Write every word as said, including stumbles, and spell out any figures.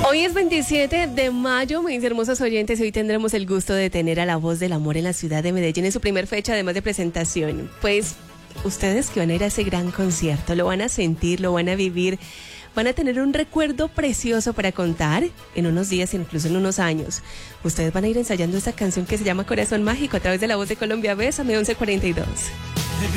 Hoy es veintisiete de mayo, mis hermosos oyentes, y hoy tendremos el gusto de tener a la Voz del Amor en la ciudad de Medellín en su primer fecha, además de presentación. Pues ustedes que van a ir a ese gran concierto, lo van a sentir, lo van a vivir, van a tener un recuerdo precioso para contar en unos días, incluso en unos años. Ustedes van a ir ensayando esta canción que se llama Corazón Mágico a través de La Voz de Colombia. Bésame once cuarenta y dos.